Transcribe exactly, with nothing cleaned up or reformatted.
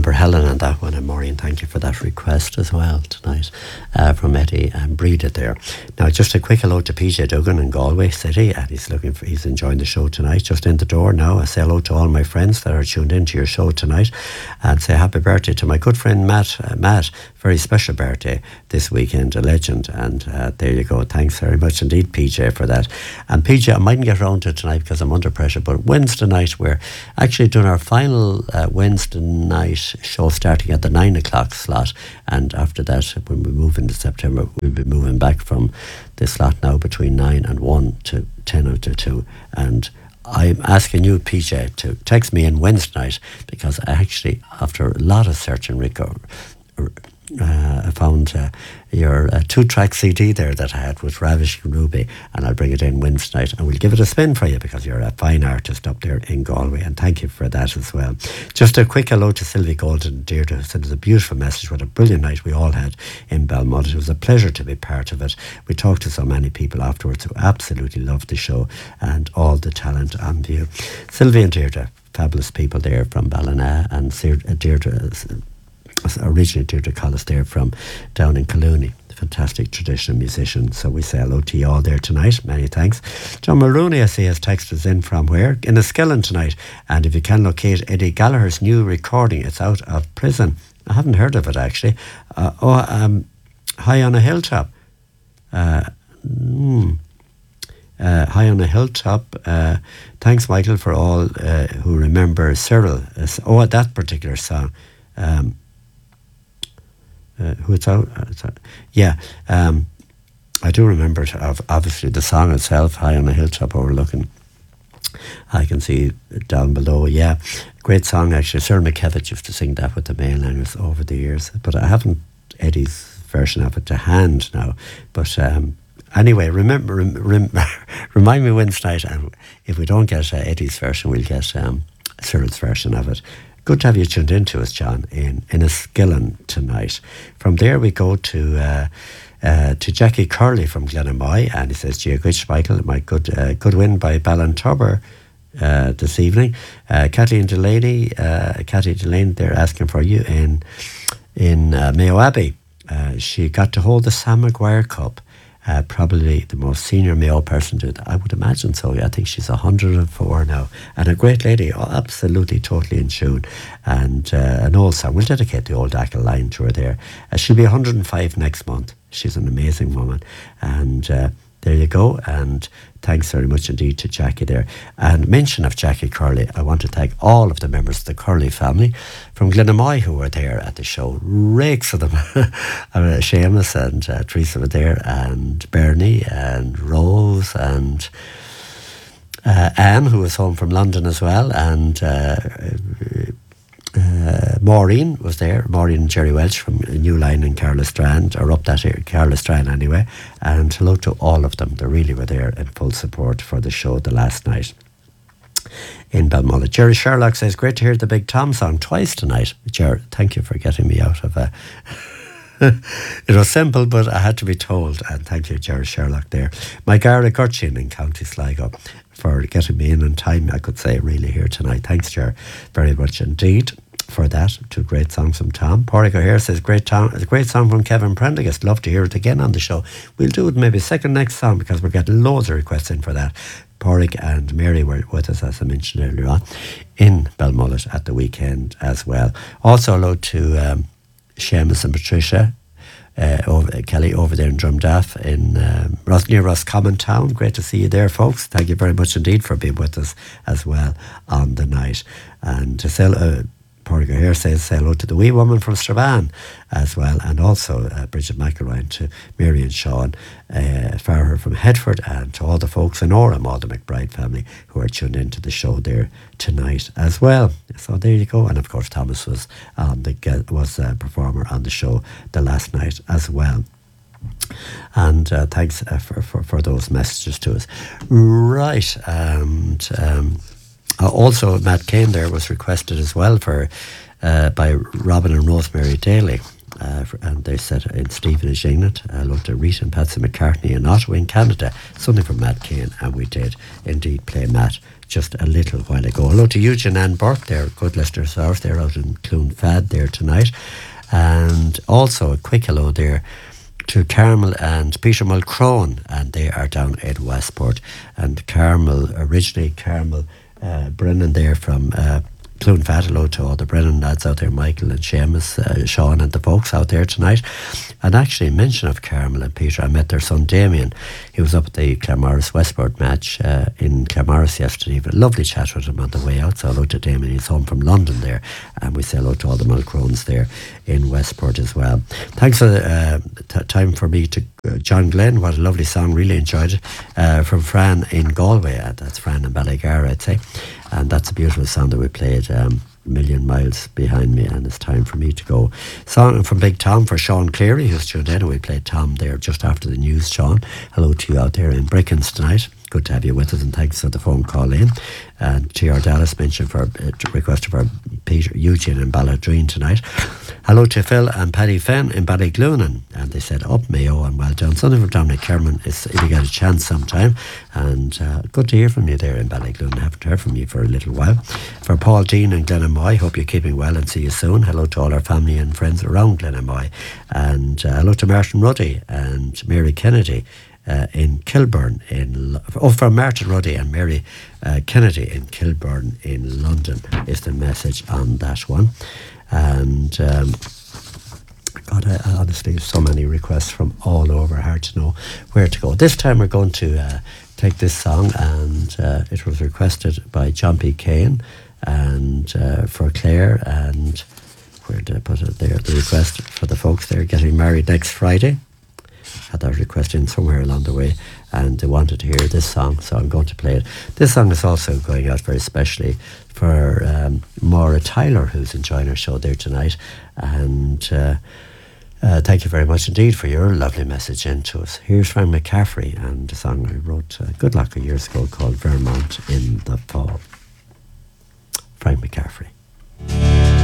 for Helen on that one, and Maureen, thank you for that request as well tonight uh, from Eddie and Breda there. Now, just a quick hello to P J Duggan in Galway City, and he's looking for, he's enjoying the show tonight, just in the door now. I say hello to all my friends that are tuned into your show tonight, and say happy birthday to my good friend Matt. Uh, Matt, very special birthday this weekend, a legend, and uh, there you go. Thanks very much indeed, P J, for that. And P J, I mightn't get around to it tonight because I'm under pressure, but Wednesday night we're actually doing our final uh, Wednesday night show starting at the nine o'clock slot, and after that, when we move into September, we'll be moving back from the slot now between nine and one to ten or to two. And I'm asking you, P J, to text me in Wednesday night, because I actually, after a lot of searching, Rico, Uh, I found uh, your uh, two-track C D there that I had with Ravishing Ruby, and I'll bring it in Wednesday night, and we'll give it a spin for you, because you're a fine artist up there in Galway, and thank you for that as well. Just a quick hello to Sylvie Golden, dear, to send us a beautiful message. What a brilliant night we all had in Balmullet. It was a pleasure to be part of it. We talked to so many people afterwards who absolutely loved the show and all the talent on view. Sylvie and Deirdre, fabulous people there from Ballina, and Deirdre, originally Deirdre Collis there from down in Collooney, fantastic traditional musician. So we say hello to you all there tonight. Many thanks. John Maroney, I see, has texted us in from where? Enniskillen tonight. And if you can locate Eddie Gallagher's new recording, it's out of prison. I haven't heard of it actually. Uh, oh, um, High on a Hilltop. Uh, mm, uh, High on a Hilltop. Uh, thanks, Michael, for all uh, who remember Cyril. Uh, oh, that particular song. Um, Uh, who it's out, uh, it's out. Yeah, um, I do remember it, of obviously the song itself, High on a Hilltop Overlooking. I can see it down below. Yeah, great song actually. Sarah McKevitt used to sing that with the Mainliners over the years, but I haven't Eddie's version of it to hand now. But um, anyway, remember, rem, rem, remind me Wednesday night, and if we don't get uh, Eddie's version, we'll get um, Cyril's version of it. Good to have you tuned in to us, John, in Enniskillen tonight. From there we go to uh, uh, to Jackie Curley from Glenamoy, and he says, Gia Gwitch, Michael, my good uh, good win by Ballintubber uh, this evening. Uh, Kathleen Delaney, uh, Kathy Delaney, they're asking for you in in uh, Mayo Abbey. Uh, she got to hold the Sam Maguire Cup. Uh, probably the most senior Mayo person to I would imagine so. Yeah, I think she's one hundred and four now, and a great lady, oh, absolutely totally in tune, and uh, an old song. We'll dedicate the old Ackle line to her there. Uh, she'll be one hundred and five next month. She's an amazing woman, and uh, there you go. And thanks very much indeed to Jackie there. And mention of Jackie Curley, I want to thank all of the members of the Curley family from Glenamoy who were there at the show. Rakes of them. uh, Seamus and uh, Teresa were there, and Bernie and Rose and uh, Anne, who was home from London as well, and uh, uh, Maureen was there. Maureen and Jerry Welch from New Line in Carla Strand, or up that area, Carla Strand anyway. And hello to all of them. They really were there in full support for the show the last night in Balmullet. Jerry Sherlock says, great to hear the Big Tom song twice tonight. Jerry, thank you for getting me out of a... It was simple, but I had to be told. And thank you, Jerry Sherlock there. My Gara Gurchin in County Sligo for getting me in on time, I could say, really here tonight. Thanks, Jerry, very much indeed for that. Two great songs from Tom. Porrico here says, great, tom, a great song from Kevin Prendergast. Love to hear it again on the show. We'll do it maybe second next song, because we're getting loads of requests in for that. Porrick and Mary were with us, as I mentioned earlier on, in Balmullet at the weekend as well. Also hello to um, Seamus and Patricia uh, over, uh, Kelly over there in Drumdaff in um, Ross, near Roscommon Town. Great to see you there, folks. Thank you very much indeed for being with us as well on the night. And to sell uh, Porrigo here says say hello to the wee woman from Strabane as well, and also uh, Bridget McElroy, to Mary and Sean uh, Farrer from Headford, and to all the folks in Orem, all the McBride family who are tuned into the show there tonight as well. So there you go. And of course Thomas was on the was a performer on the show the last night as well. And uh, thanks uh, for, for, for those messages to us. Right, and um, also Matt Kane there was requested as well for uh, by Robin and Rosemary Daly. Uh, and they said in Stephen and Jignet, I loved to Rita and Patsy McCartney in Ottawa in Canada, something from Matt Kane, and we did indeed play Matt just a little while ago. Hello to Eugene and Burke, they're good listeners of ours. They're out in Clonfad there tonight. And also a quick hello there to Carmel and Peter Mulcrone, and they are down at Westport. And Carmel, originally Carmel uh, Brennan there from uh, Clonfad. Hello to all the Brennan lads out there, Michael and Seamus, uh, Sean and the folks out there tonight. And actually, mention of Carmel and Peter, I met their son Damien. He was up at the Claremorris Westport match uh, in Claremorris yesterday. But a lovely chat with him on the way out. So hello to Damien. He's home from London there. And we say hello to all the Mulcrones there in Westport as well. Thanks for the uh, t- time for me to uh, John Glenn. What a lovely song. Really enjoyed it. Uh, from Fran in Galway. Uh, that's Fran in Ballygar, I'd say. And that's a beautiful song that we played. Um, million miles behind me, and it's time for me to go. Song from Big Tom for Sean Cleary, who's tuned in. We played Tom there just after the news. Sean, hello to you out there in Brickens tonight. Good to have you with us, and thanks for the phone call in. And T R Dallas mentioned for uh, request for Peter Eugene in Balladreen tonight. Hello to Phil and Paddy Fenn in Ballyglunan, and they said up Mayo and well done. Something from Dominic Kerman is if you get a chance sometime. And uh, good to hear from you there in Ballyglunan. I haven't heard from you for a little while. For Paul Dean and Glenamoy, hope you're keeping well and see you soon. Hello to all our family and friends around Glenamoy. And uh, hello to Martin Ruddy and Mary Kennedy. Uh, in Kilburn, in oh, from Martin Ruddy and Mary uh, Kennedy in Kilburn in London is the message on that one. And um, God, I, I honestly have so many requests from all over, hard to know where to go. This time we're going to uh, take this song, and uh, it was requested by John P. Kane and uh, for Claire, and where did I put it there? The request for the folks there getting married next Friday. Had that request in somewhere along the way, and they wanted to hear this song, so I'm going to play it. This song is also going out very specially for um, Maura Tyler, who's enjoying our show there tonight. And uh, uh, thank you very much indeed for your lovely message in to us. Here's Frank McCaffrey and a song I wrote uh, good luck a years ago called Vermont in